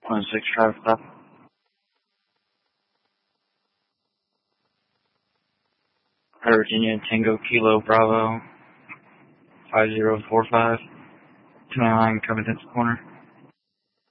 1-6 traffic stop. Virginia Tango Kilo Bravo 5045. 29 Covington's Corner.